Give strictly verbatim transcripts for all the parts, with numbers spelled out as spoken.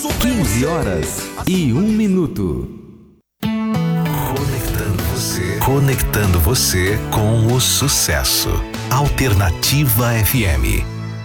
quinze horas e um minuto. Conectando você. Conectando você com o sucesso. Alternativa F M.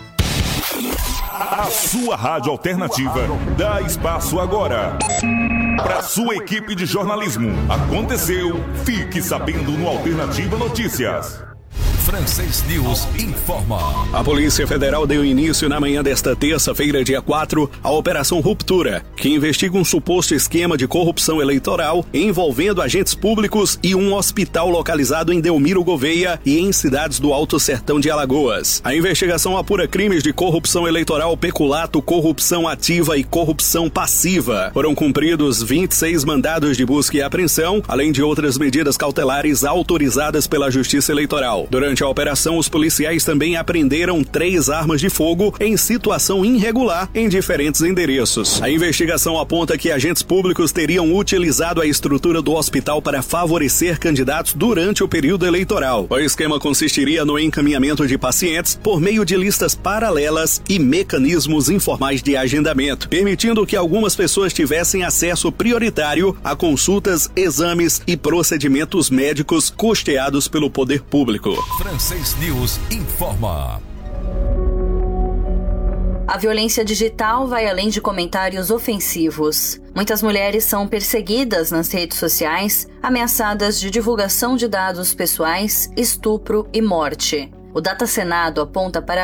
A sua rádio alternativa dá espaço agora para sua equipe de jornalismo. Aconteceu, fique sabendo no Alternativa Notícias. Francês News informa. A Polícia Federal deu início na manhã desta terça-feira, dia quatro, à Operação Ruptura, que investiga um suposto esquema de corrupção eleitoral envolvendo agentes públicos e um hospital localizado em Delmiro Gouveia e em cidades do Alto Sertão de Alagoas. A investigação apura crimes de corrupção eleitoral, peculato, corrupção ativa e corrupção passiva. Foram cumpridos vinte e seis mandados de busca e apreensão, além de outras medidas cautelares autorizadas pela Justiça Eleitoral. Durante a operação, os policiais também apreenderam três armas de fogo em situação irregular em diferentes endereços. A investigação aponta que agentes públicos teriam utilizado a estrutura do hospital para favorecer candidatos durante o período eleitoral. O esquema consistiria no encaminhamento de pacientes por meio de listas paralelas e mecanismos informais de agendamento, permitindo que algumas pessoas tivessem acesso prioritário a consultas, exames e procedimentos médicos custeados pelo poder público. Francês News informa. A violência digital vai além de comentários ofensivos. Muitas mulheres são perseguidas nas redes sociais, ameaçadas de divulgação de dados pessoais, estupro e morte. O Data Senado aponta para